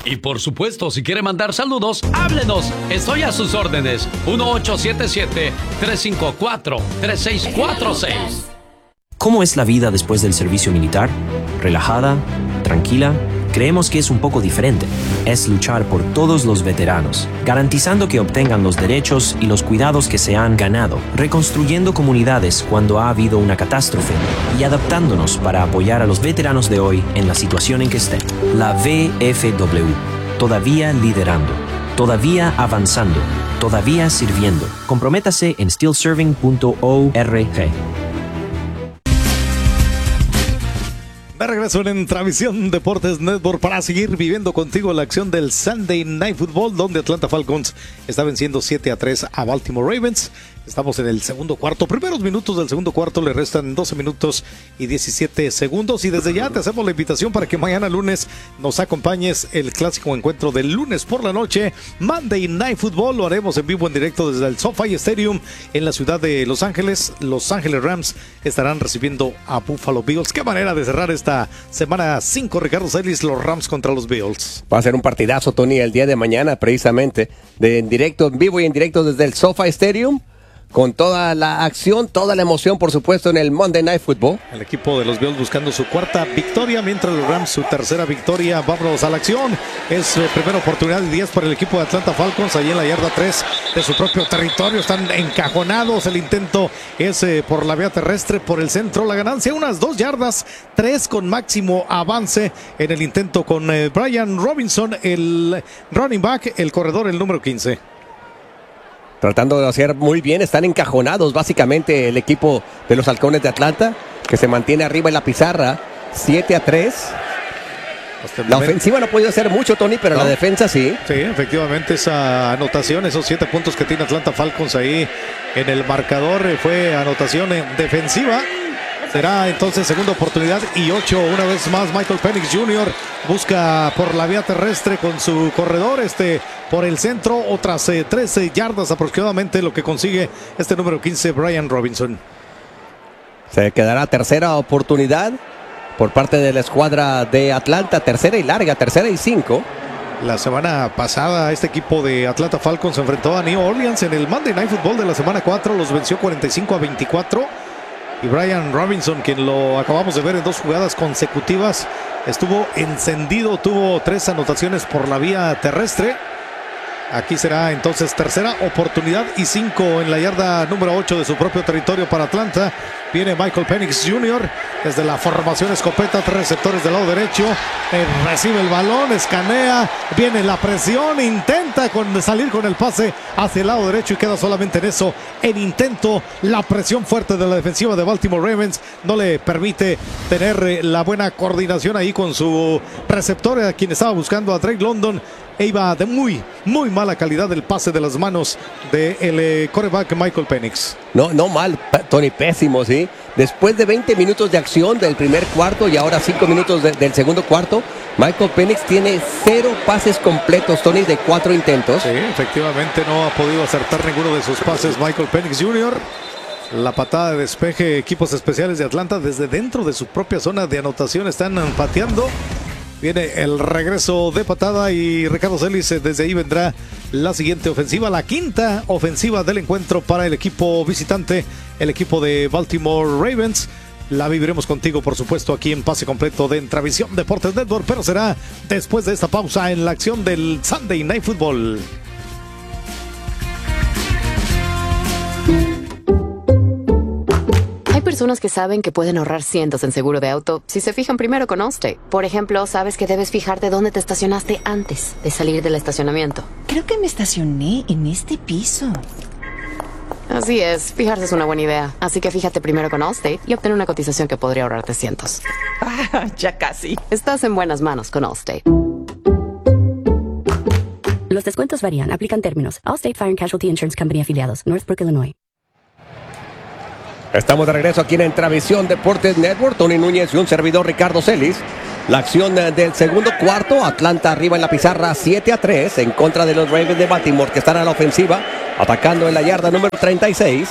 Y por supuesto, si quiere mandar saludos, háblenos. Estoy a sus órdenes. 1877-354-3646. ¿Cómo es la vida después del servicio militar? ¿Relajada? ¿Tranquila? Creemos que es un poco diferente. Es luchar por todos los veteranos, garantizando que obtengan los derechos y los cuidados que se han ganado, reconstruyendo comunidades cuando ha habido una catástrofe y adaptándonos para apoyar a los veteranos de hoy en la situación en que estén. La VFW, todavía liderando, todavía avanzando, todavía sirviendo. Comprométase en stillserving.org. De regreso en Travisión Deportes Network para seguir viviendo contigo la acción del Sunday Night Football, donde Atlanta Falcons está venciendo 7-3 a Baltimore Ravens. Estamos en el segundo cuarto, primeros minutos del segundo cuarto, le restan 12 minutos y 17 segundos. Y desde ya te hacemos la invitación para que mañana lunes nos acompañes el clásico encuentro del lunes por la noche, Monday Night Football. Lo haremos en vivo, en directo desde el SoFi Stadium en la ciudad de Los Ángeles. Los Ángeles Rams estarán recibiendo a Buffalo Bills. Qué manera de cerrar esta semana 5, Ricardo Celis, los Rams contra los Bills. Va a ser un partidazo, Tony, el día de mañana, precisamente, en directo, en vivo y en directo desde el SoFi Stadium, con toda la acción, toda la emoción, por supuesto, en el Monday Night Football. El equipo de los Bills buscando su cuarta victoria, mientras los Rams su tercera victoria. Vámonos a la acción. Es primera oportunidad de 10 para el equipo de Atlanta Falcons, allí en la yarda 3 de su propio territorio. Están encajonados. El intento es por la vía terrestre, por el centro. La ganancia, unas 2 yardas, 3 con máximo avance en el intento con Brian Robinson, el running back, el corredor, el número 15. Tratando de hacer muy bien, están encajonados básicamente el equipo de los Halcones de Atlanta, que se mantiene arriba en la pizarra, 7-3. La ofensiva no ha podido hacer mucho, Tony, pero la defensa sí. Sí, efectivamente, esa anotación, esos 7 puntos que tiene Atlanta Falcons ahí en el marcador, fue anotación defensiva. Será entonces segunda oportunidad y 8 una vez más. Michael Penix Jr. busca por la vía terrestre con su corredor, por el centro, otras 13 yardas aproximadamente lo que consigue este número 15, Brian Robinson. Se quedará tercera oportunidad por parte de la escuadra de Atlanta, tercera y larga, tercera y 5. La semana pasada este equipo de Atlanta Falcons se enfrentó a New Orleans en el Monday Night Football de la semana 4, los venció 45-24. Y Brian Robinson, quien lo acabamos de ver en 2 jugadas consecutivas, estuvo encendido, tuvo 3 anotaciones por la vía terrestre. Aquí será entonces tercera oportunidad y 5 en la yarda número 8 de su propio territorio para Atlanta. Viene Michael Penix Jr. desde la formación escopeta, 3 receptores del lado derecho. Recibe el balón, escanea, viene la presión, intenta salir con el pase hacia el lado derecho y queda solamente en eso. En intento, la presión fuerte de la defensiva de Baltimore Ravens no le permite tener la buena coordinación ahí con su receptor, a quien estaba buscando, a Drake London. E iba de muy mala calidad el pase de las manos del quarterback Michael Penix. No mal, Tony, pésimo, ¿sí? Después de 20 minutos de acción del primer cuarto y ahora 5 minutos del segundo cuarto, Michael Penix tiene 0 pases completos, Tony, de 4 intentos. Sí, efectivamente no ha podido acertar ninguno de sus pases Michael Penix Jr. La patada de despeje, equipos especiales de Atlanta desde dentro de su propia zona de anotación están pateando. Viene el regreso de patada y Ricardo Celis, desde ahí vendrá la siguiente ofensiva, la quinta ofensiva del encuentro para el equipo visitante, el equipo de Baltimore Ravens. La viviremos contigo, por supuesto, aquí en Pase Completo de Travisión Deportes Network, pero será después de esta pausa en la acción del Sunday Night Football. Hay personas que saben que pueden ahorrar cientos en seguro de auto si se fijan primero con Allstate. Por ejemplo, sabes que debes fijarte dónde te estacionaste antes de salir del estacionamiento. Creo que me estacioné en este piso. Así es, fijarse es una buena idea. Así que fíjate primero con Allstate y obtén una cotización que podría ahorrarte cientos. Ya casi. Estás en buenas manos con Allstate. Los descuentos varían, aplican términos. Allstate Fire and Casualty Insurance Company afiliados, Northbrook, Illinois. Estamos de regreso aquí en Travisión Deportes Network. Tony Núñez y un servidor, Ricardo Celis. La acción del segundo cuarto, Atlanta arriba en la pizarra 7-3 en contra de los Ravens de Baltimore, que están a la ofensiva, atacando en la yarda número 36.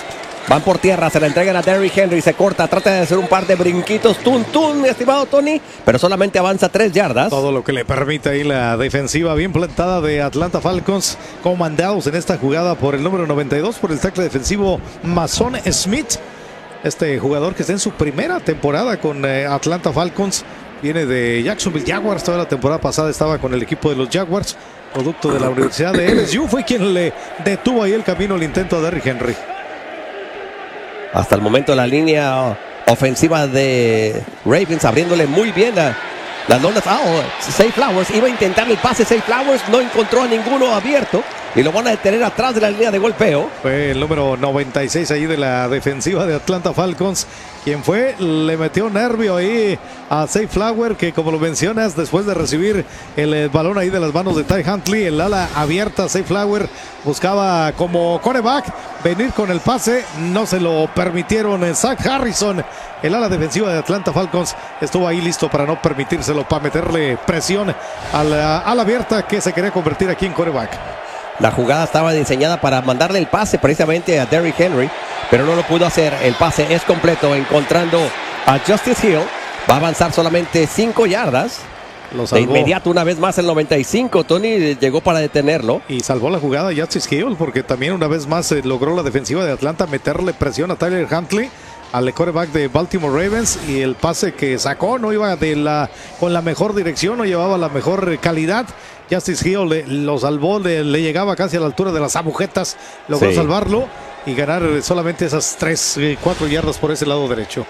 Van por tierra, se la entregan a Derrick Henry, se corta, trata de hacer un par de brinquitos, tun, estimado Tony, pero solamente avanza 3 yardas. Todo lo que le permite ahí la defensiva bien plantada de Atlanta Falcons, comandados en esta jugada por el número 92, por el tackle defensivo Mason Smith. Este jugador que está en su primera temporada con Atlanta Falcons, viene de Jacksonville Jaguars, toda la temporada pasada estaba con el equipo de los Jaguars, producto de la Universidad de LSU, fue quien le detuvo ahí el camino, el intento a Derrick Henry. Hasta el momento la línea ofensiva de Ravens abriéndole muy bien las lonas. Zay Flowers iba a intentar el pase. Zay Flowers no encontró a ninguno abierto y lo van a detener atrás de la línea de golpeo. Fue el número 96 ahí de la defensiva de Atlanta Falcons quien le metió nervio ahí a Zay Flowers, que como lo mencionas, después de recibir el balón ahí de las manos de Ty Huntley, el ala abierta, Zay Flowers buscaba como quarterback venir con el pase, no se lo permitieron. Zach Harrison, el ala defensiva de Atlanta Falcons, estuvo ahí listo para no permitírselo, para meterle presión a la ala abierta que se quería convertir aquí en quarterback. La jugada estaba diseñada para mandarle el pase precisamente a Derrick Henry, pero no lo pudo hacer. El pase es completo, encontrando a Justice Hill. Va a avanzar solamente 5 yardas. De inmediato, una vez más, el 95. Tony llegó para detenerlo. Y salvó la jugada Justice Hill, porque también una vez más logró la defensiva de Atlanta meterle presión a Tyler Huntley, al quarterback de Baltimore Ravens, y el pase que sacó no iba con la mejor dirección, no llevaba la mejor calidad. Justice Hill lo salvó, le llegaba casi a la altura de las agujetas, logró salvarlo y ganar solamente esas 4 yardas por ese lado derecho.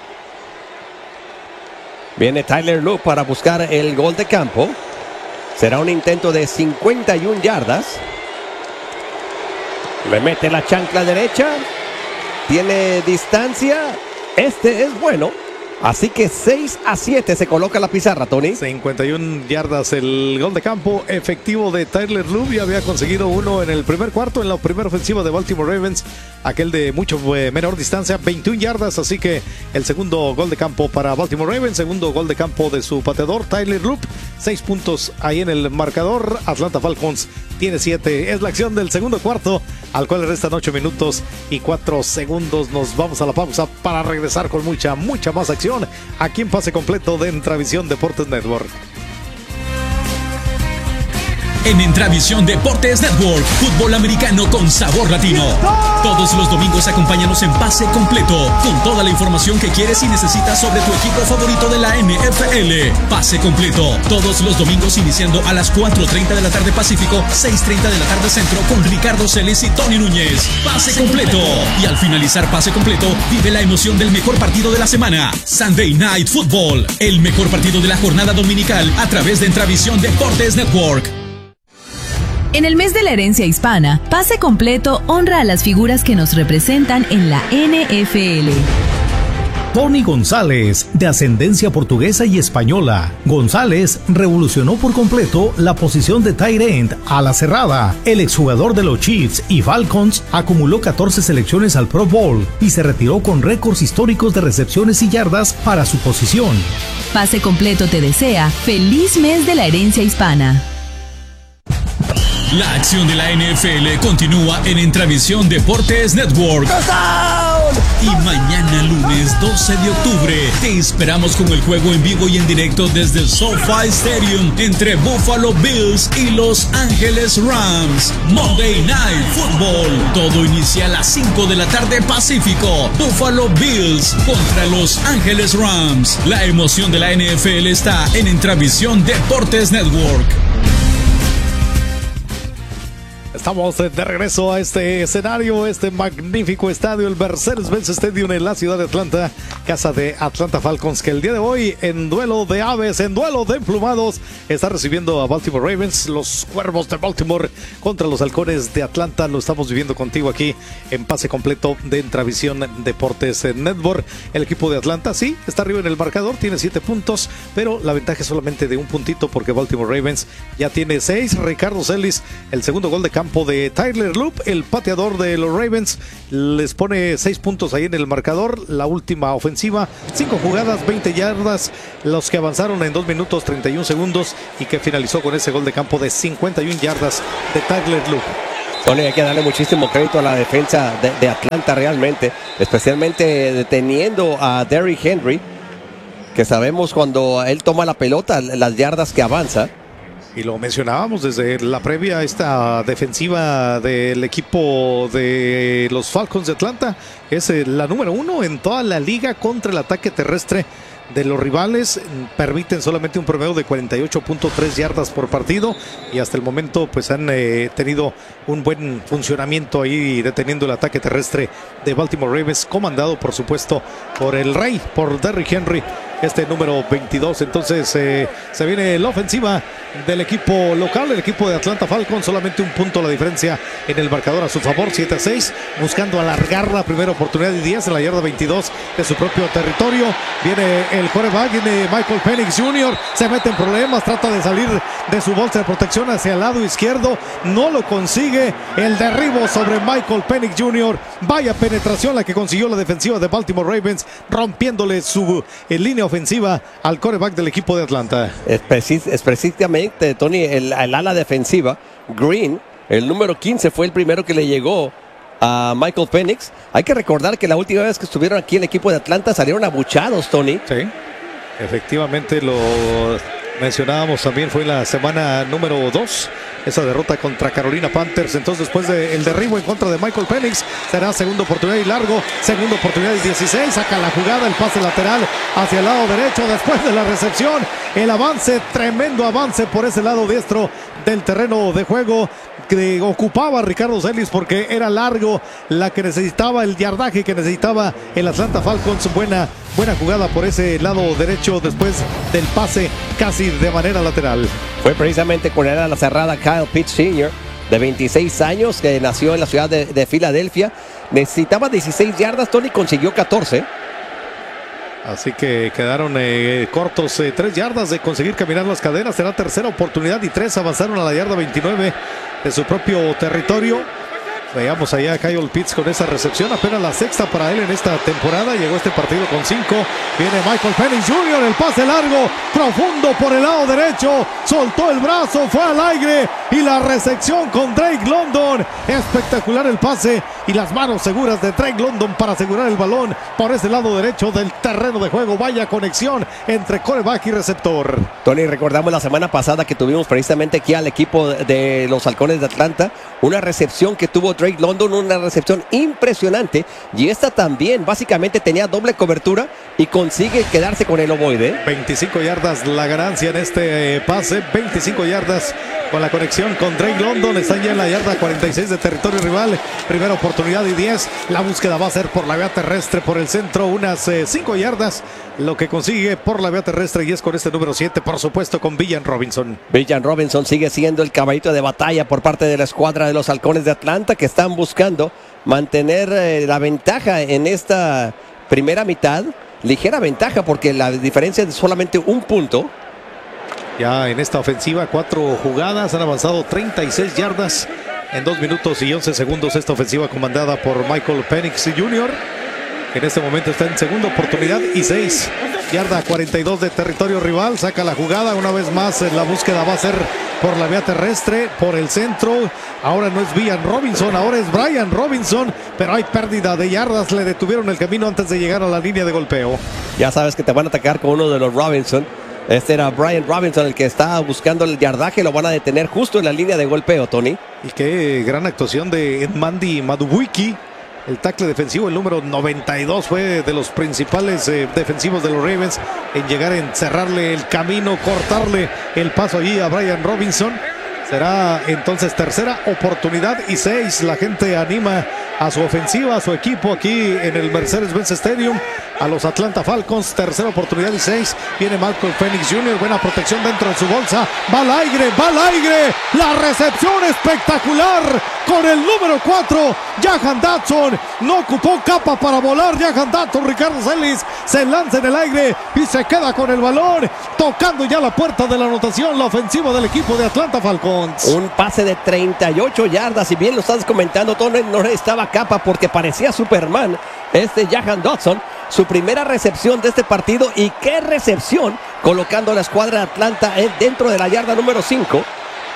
Viene Tyler Loop para buscar el gol de campo. Será un intento de 51 yardas. Le mete la chancla derecha. Tiene distancia. Este es bueno. Así que 6-7 se coloca la pizarra, Tony. 51 yardas el gol de campo efectivo de Tyler Loop. Ya había conseguido uno en el primer cuarto, en la primera ofensiva de Baltimore Ravens. Aquel de mucho menor distancia, 21 yardas. Así que el segundo gol de campo para Baltimore Ravens. Segundo gol de campo de su pateador, Tyler Loop. 6 puntos ahí en el marcador. Atlanta Falcons tiene 7. Es la acción del segundo cuarto, al cual le restan 8 minutos y 4 segundos. Nos vamos a la pausa para regresar con mucha más acción aquí en Pase Completo de Entravisión Deportes Network. En Entravisión Deportes Network, fútbol americano con sabor latino. Todos los domingos acompáñanos en Pase Completo, con toda la información que quieres y necesitas sobre tu equipo favorito de la NFL. Pase Completo, todos los domingos iniciando a las 4:30 de la tarde Pacífico, 6:30 de la tarde Centro, con Ricardo Celis y Tony Núñez. Pase Completo. Y al finalizar Pase Completo, vive la emoción del mejor partido de la semana, Sunday Night Football, el mejor partido de la jornada dominical a través de Entravisión Deportes Network. En el mes de la herencia hispana, Pase Completo honra a las figuras que nos representan en la NFL. Tony González, de ascendencia portuguesa y española. González revolucionó por completo la posición de tight end a la cerrada. El exjugador de los Chiefs y Falcons acumuló 14 selecciones al Pro Bowl y se retiró con récords históricos de recepciones y yardas para su posición. Pase Completo te desea feliz mes de la herencia hispana. La acción de la NFL continúa en Entravisión Deportes Network. Y mañana lunes 12 de octubre te esperamos con el juego en vivo y en directo desde el SoFi Stadium entre Buffalo Bills y Los Ángeles Rams. Monday Night Football. Todo inicia a las 5 de la tarde Pacífico. Buffalo Bills contra Los Ángeles Rams. La emoción de la NFL está en Entravisión Deportes Network. Estamos de regreso a este escenario, este magnífico estadio, el Mercedes-Benz Stadium en la ciudad de Atlanta, casa de Atlanta Falcons, que el día de hoy, en duelo de aves, en duelo de emplumados, está recibiendo a Baltimore Ravens, los Cuervos de Baltimore contra los Halcones de Atlanta. Lo estamos viviendo contigo aquí en Pase Completo de Entravisión Deportes Network. El equipo de Atlanta, sí, está arriba en el marcador, tiene 7 puntos, pero la ventaja es solamente de un puntito porque Baltimore Ravens ya tiene 6. Ricardo Celis, el segundo gol de campo de Tyler Loop, el pateador de los Ravens, les pone 6 puntos ahí en el marcador. La última ofensiva, 5 jugadas, 20 yardas, los que avanzaron en 2 minutos 31 segundos y que finalizó con ese gol de campo de 51 yardas de Tyler Loop. Tony, hay que darle muchísimo crédito a la defensa de Atlanta realmente, especialmente deteniendo a Derrick Henry, que sabemos cuando él toma la pelota, las yardas que avanza. Y lo mencionábamos desde la previa, esta defensiva del equipo de los Falcons de Atlanta es la número 1 en toda la liga contra el ataque terrestre de los rivales. Permiten solamente un promedio de 48.3 yardas por partido y hasta el momento pues han tenido un buen funcionamiento ahí deteniendo el ataque terrestre de Baltimore Ravens, comandado por supuesto por el rey, por Derrick Henry, este número 22. Entonces se viene la ofensiva del equipo local, el equipo de Atlanta Falcons, solamente un punto la diferencia en el marcador a su favor, 7-6, buscando alargar la primera oportunidad y 10 en la yarda 22 de su propio territorio. Viene el quarterback, viene Michael Penix Jr., se mete en problemas, trata de salir de su bolsa de protección hacia el lado izquierdo, no lo consigue, el derribo sobre Michael Penix Jr., vaya penetración la que consiguió la defensiva de Baltimore Ravens, rompiéndole su línea ofensiva al quarterback del equipo de Atlanta. Es precisamente, Tony, el ala defensiva, Green, el número 15, fue el primero que le llegó a Michael Penix. Hay que recordar que la última vez que estuvieron aquí el equipo de Atlanta salieron abuchados, Tony. Sí, efectivamente lo mencionábamos también, fue la semana número 2, esa derrota contra Carolina Panthers. Entonces después del derribo en contra de Michael Penix, será segunda oportunidad y largo, segunda oportunidad y 16, saca la jugada, el pase lateral hacia el lado derecho después de la recepción, el avance, tremendo avance por ese lado diestro del terreno de juego que ocupaba Ricardo Celis, porque era largo la que necesitaba, el yardaje que necesitaba el Atlanta Falcons. Buena jugada por ese lado derecho después del pase casi de manera lateral. Fue precisamente con él a la cerrada Kyle Pitts Sr., de 26 años, que nació en la ciudad de Filadelfia. Necesitaba 16 yardas, Tony, consiguió 14. Así que quedaron cortos 3 yardas de conseguir caminar las cadenas. Será tercera oportunidad y 3 avanzaron a la yarda 29 de su propio territorio. Veamos allá a Kyle Pitts con esa recepción, apenas la sexta para él en esta temporada. Llegó este partido con 5. Viene Michael Penix Jr., el pase largo, profundo por el lado derecho. Soltó el brazo, fue al aire y la recepción con Drake London. Espectacular el pase y las manos seguras de Drake London para asegurar el balón por ese lado derecho del terreno de juego. Vaya conexión entre quarterback y receptor. Tony, recordamos la semana pasada que tuvimos precisamente aquí al equipo de los Halcones de Atlanta, una recepción que tuvo Drake London, una recepción impresionante, y esta también básicamente tenía doble cobertura y consigue quedarse con el ovoide. 25 yardas la ganancia en este pase, 25 yardas con la conexión con Drake London. Están ya en la yarda 46 de territorio rival, primera oportunidad y 10. La búsqueda va a ser por la vía terrestre, por el centro, unas 5 yardas lo que consigue por la vía terrestre, y es con este número 7, por supuesto, con Villan Robinson. Villan Robinson sigue siendo el caballito de batalla por parte de la escuadra de los Halcones de Atlanta, que están buscando mantener la ventaja en esta primera mitad. Ligera ventaja porque la diferencia es solamente un punto. Ya en esta ofensiva, 4 jugadas, han avanzado 36 yardas en 2 minutos y 11 segundos. Esta ofensiva comandada por Michael Penix Jr., en este momento está en segunda oportunidad y 6. Yarda 42 de territorio rival. Saca la jugada. Una vez más la búsqueda va a ser por la vía terrestre, por el centro. Ahora no es Villan Robinson, ahora es Brian Robinson. Pero hay pérdida de yardas. Le detuvieron el camino antes de llegar a la línea de golpeo. Ya sabes que te van a atacar con uno de los Robinson. Este era Brian Robinson, el que estaba buscando el yardaje. Lo van a detener justo en la línea de golpeo, Tony. Y qué gran actuación de Edmandi Madubuike. El tackle defensivo, el número 92, fue de los principales defensivos de los Ravens en llegar a encerrarle el camino, cortarle el paso allí a Brian Robinson. Será entonces tercera oportunidad y 6. La gente anima a su ofensiva, a su equipo aquí en el Mercedes-Benz Stadium, a los Atlanta Falcons. Tercera oportunidad y 6. Viene Michael Penix Jr., buena protección dentro de su bolsa. Va al aire, va al aire. La recepción espectacular con el número 4, Jahan Dotson. No ocupó capa para volar Jahan Dotson. Ricardo Celis se lanza en el aire y se queda con el balón, tocando ya la puerta de la anotación, la ofensiva del equipo de Atlanta Falcons. Un pase de 38 yardas, si bien lo estás comentando, Tony, no estaba capa porque parecía Superman. Jahan Dotson, su primera recepción de este partido, y qué recepción, colocando a la escuadra de Atlanta dentro de la yarda número 5.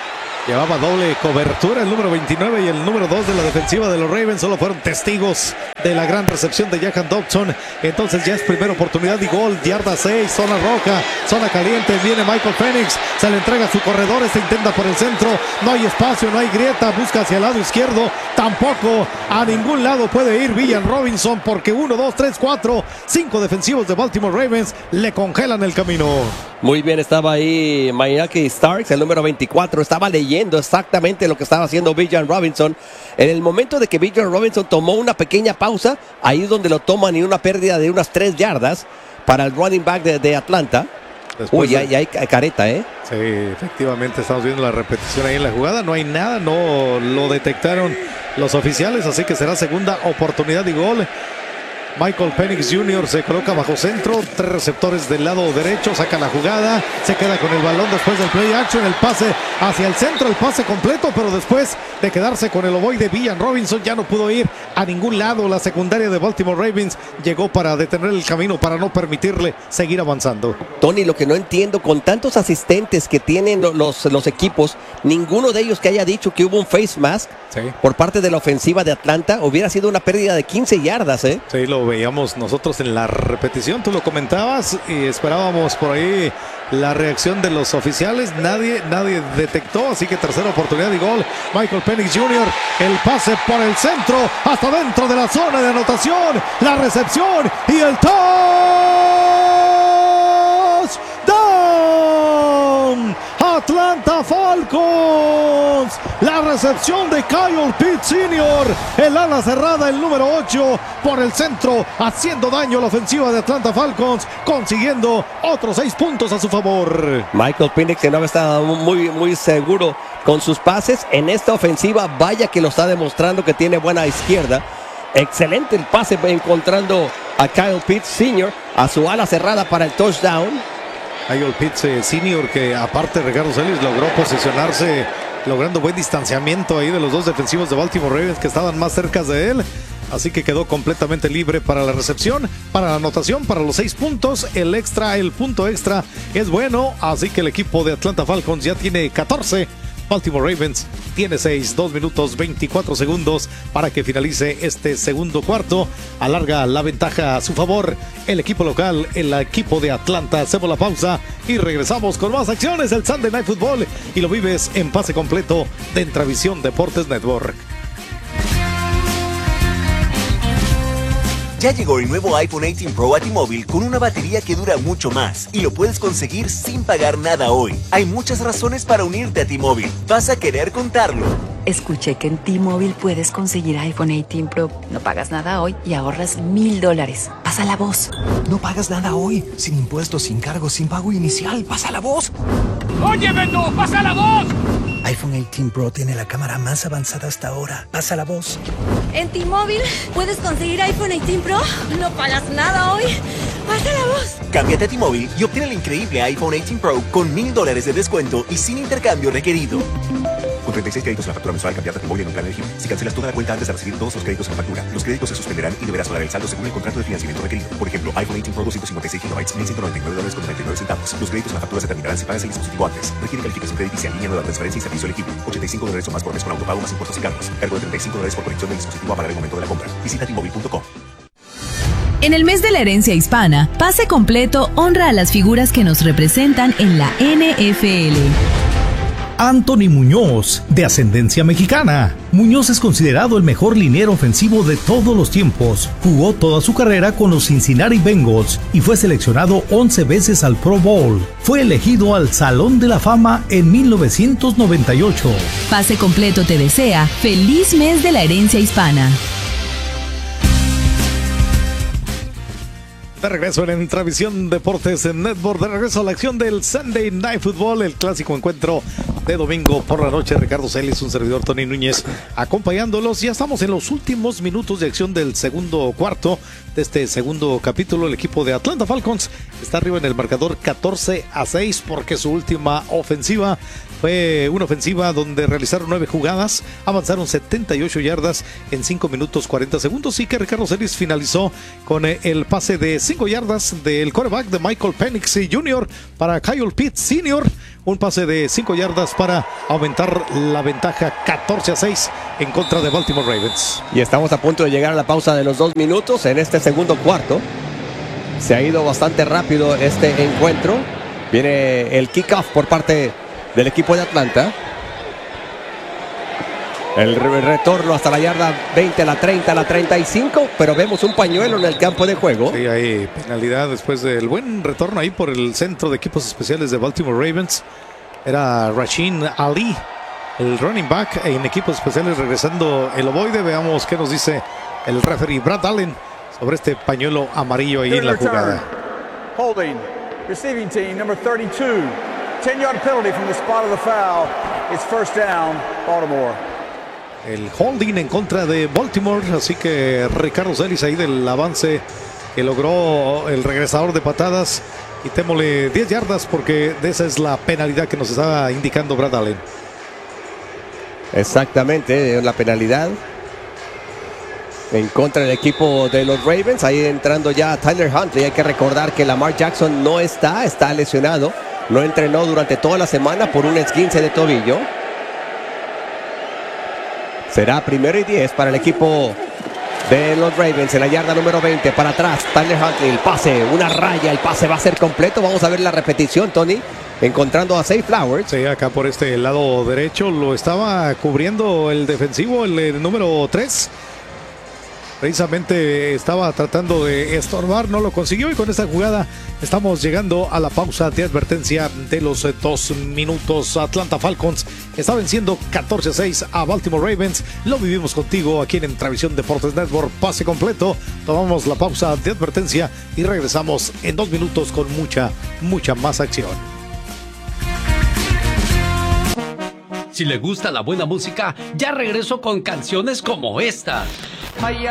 Llevaba doble cobertura el número 29 y el número 2 de la defensiva de los Ravens. Solo fueron testigos de la gran recepción de Jahan Dodson. Entonces ya es primera oportunidad y gol. Yarda 6, zona roja, zona caliente. Viene Michael Penix, se le entrega a su corredor. Este intenta por el centro. No hay espacio, no hay grieta. Busca hacia el lado izquierdo. Tampoco a ningún lado puede ir Villan Robinson porque 1, 2, 3, 4, 5 defensivos de Baltimore Ravens le congelan el camino. Muy bien, estaba ahí Mayaki Starks, el número 24, estaba leyendo exactamente lo que estaba haciendo Villan Robinson. En el momento de que Villan Robinson tomó una pequeña pausa, ahí es donde lo toman y una pérdida de unas 3 yardas para el running back de Atlanta. Uy, ya hay careta, ¿eh? Sí, efectivamente, estamos viendo la repetición ahí en la jugada. No hay nada, no lo detectaron los oficiales, así que será segunda oportunidad y gol. Michael Penix Jr. se coloca bajo centro, 3 receptores del lado derecho, saca la jugada, se queda con el balón después del play action, el pase hacia el centro, el pase completo, pero después de quedarse con el ovoide Villan Robinson ya no pudo ir a ningún lado. La secundaria de Baltimore Ravens llegó para detener el camino, para no permitirle seguir avanzando. Tony, lo que no entiendo, con tantos asistentes que tienen los equipos, ninguno de ellos que haya dicho que hubo un face mask por parte de la ofensiva de Atlanta, hubiera sido una pérdida de 15 yardas, ¿eh? Sí, lo veíamos nosotros en la repetición, tú lo comentabas y esperábamos por ahí la reacción de los oficiales. Nadie detectó, así que tercera oportunidad y gol. Michael Penix Jr. el pase por el centro hasta dentro de la zona de anotación, la recepción y el touchdown. Atlanta Falcons, la recepción de Kyle Pitts Sr., el ala cerrada, el número 8 por el centro, haciendo daño a la ofensiva de Atlanta Falcons, consiguiendo otros 6 puntos a su favor. Michael Penix, que no estaba muy seguro con sus pases en esta ofensiva, vaya que lo está demostrando que tiene buena izquierda. Excelente el pase encontrando a Kyle Pitts Sr. a su ala cerrada para el touchdown. Kyle Pitts Sr., que aparte Ricardo Celis logró posicionarse, logrando buen distanciamiento ahí de los dos defensivos de Baltimore Ravens que estaban más cerca de él. Así que quedó completamente libre para la recepción, para la anotación, para los 6 puntos. El punto extra es bueno. Así que el equipo de Atlanta Falcons ya tiene 14. Baltimore Ravens tiene 6, 2 minutos 24 segundos para que finalice este segundo cuarto. Alarga la ventaja a su favor el equipo local, el equipo de Atlanta. Hacemos la pausa y regresamos con más acciones del Sunday Night Football y lo vives en pase completo de Intravisión Deportes Network. Ya llegó el nuevo iPhone 18 Pro a T-Mobile con una batería que dura mucho más y lo puedes conseguir sin pagar nada hoy. Hay muchas razones para unirte a T-Mobile. Vas a querer contarlo. Escuché que en T-Mobile puedes conseguir iPhone 18 Pro. No pagas nada hoy y ahorras $1,000. Pasa la voz. No pagas nada hoy. Sin impuestos, sin cargos, sin pago inicial. Pasa la voz. ¡Oye, Beto! ¡Pasa la voz! iPhone 18 Pro tiene la cámara más avanzada hasta ahora. Pasa la voz. En T-Mobile puedes conseguir iPhone 18 Pro. No pagas nada hoy. Pasa la voz. Cámbiate a T-Mobile y obtén el increíble iPhone 18 Pro con $1,000 de descuento y sin intercambio requerido. Con 36 créditos en la factura mensual, cambiate a T-Mobile en un plan elegible. Si cancelas toda la cuenta antes de recibir todos los créditos en la factura, los créditos se suspenderán y deberás pagar el saldo según el contrato de financiamiento requerido. Por ejemplo, iPhone 18 Pro 256 GB, $1,199.99. Los créditos en la factura se terminarán si pagas el dispositivo antes. Requiere calificación crediticia en línea, nueva transferencia y servicio elegible. $85 o más por mes con autopago más impuestos y cargos. Cargo de $35 por conexión del dispositivo a pagar el momento de la compra. Visita T-Mobile.com. En el mes de la herencia hispana, Pase Completo honra a las figuras que nos representan en la NFL. Anthony Muñoz, de ascendencia mexicana. Muñoz es considerado el mejor liniero ofensivo de todos los tiempos. Jugó toda su carrera con los Cincinnati Bengals y fue seleccionado 11 veces al Pro Bowl. Fue elegido al Salón de la Fama en 1998. Pase Completo te desea feliz mes de la herencia hispana. De regreso en Intravisión Deportes en Network, de regreso a la acción del Sunday Night Football, el clásico encuentro de domingo por la noche. Ricardo Celis, un servidor Tony Núñez, acompañándolos. Ya estamos en los últimos minutos de acción del segundo cuarto de este segundo capítulo. El equipo de Atlanta Falcons está arriba en el marcador 14-6 porque su última ofensiva fue una ofensiva donde realizaron 9 jugadas, avanzaron 78 yardas en 5 minutos 40 segundos y que Ricardo Celis finalizó con el pase de 5 yardas del quarterback de Michael Penix Jr. para Kyle Pitts Sr., un pase de 5 yardas para aumentar la ventaja 14-6 en contra de Baltimore Ravens. Y estamos a punto de llegar a la pausa de los 2 minutos en este segundo cuarto. Se ha ido bastante rápido este encuentro. Viene el kickoff por parte del equipo de Atlanta. El retorno hasta la yarda 20, la 30, la 35, pero vemos un pañuelo en el campo de juego. Sí, hay penalidad después del buen retorno ahí por el centro de equipos especiales de Baltimore Ravens. Era Rasheen Ali, el running back en equipos especiales, regresando el ovoide. Veamos qué nos dice el referee Brad Allen sobre este pañuelo amarillo ahí en la jugada. Holding, receiving team, number 32. 10-yard penalty from the spot of the foul. It's first down, Baltimore. El holding en contra de Baltimore, así que Ricardo Celis ahí del avance que logró el regresador de patadas. Quitémosle 10 yardas porque de esa es la penalidad que nos estaba indicando Brad Allen. Exactamente, la penalidad en contra del equipo de los Ravens. Ahí entrando ya Tyler Huntley. Hay que recordar que Lamar Jackson no está lesionado. No entrenó durante toda la semana por un esguince de tobillo. Será 1st y 10 para el equipo de los Ravens en la yarda número 20. Para atrás, Tyler Huntley, el pase, una raya, el pase va a ser completo. Vamos a ver la repetición, Tony. Encontrando a Zay Flowers. Sí, acá por este lado derecho lo estaba cubriendo el defensivo, el número 3. Precisamente estaba tratando de estorbar, no lo consiguió, y con esta jugada estamos llegando a la pausa de advertencia de los 2 minutos. Atlanta Falcons está venciendo 14-6 a Baltimore Ravens. Lo vivimos contigo aquí en Entravisión Deportes Network. Pase completo. Tomamos la pausa de advertencia y regresamos en 2 minutos con mucha más acción. Si le gusta la buena música, ya regreso con canciones como esta.